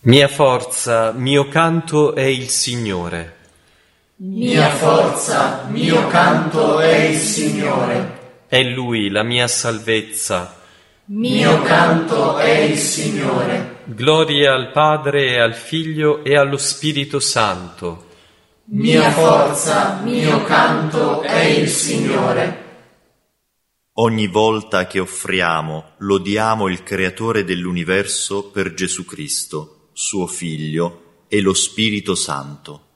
Mia forza, mio canto è il Signore. Mia forza, mio canto è il Signore. È Lui la mia salvezza. Mio canto è il Signore. Gloria al Padre e al Figlio e allo Spirito Santo. Mia forza, mio canto è il Signore. Ogni volta che offriamo, lodiamo il Creatore dell'universo per Gesù Cristo, suo Figlio, e lo Spirito Santo.